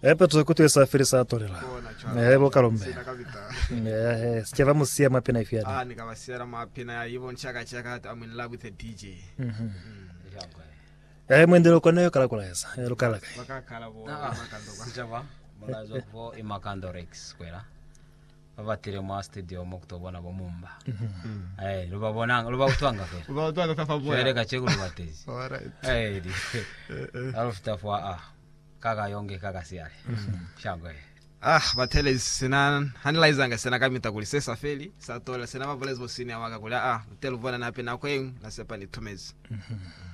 Epa tuzakutu esafiri saa torela. Ebo kalombe. Sikiava musia mapena ifiada. Nikawasiara mapena ya hivyo nchaka I'm in love with a DJ. Mwendelo koneyo kalakuleza. Lukalaka. Wakakala bo Sijava malazo kwa imakando Rex kwela. Babatire mu studio mokutobona bomumba. Lubabonanga lubawutwanga fe. Lubawutwanga fa boya. Fere gacheko lubatezi. Alright. Alufta fwa kaga yonge kaga siale. Shangwe. Batele sina analyzanga sina kamita kulisesa feli satola sina mabolezo sini awaka kula telu vona na pena kwenu na sepa ni tumezi.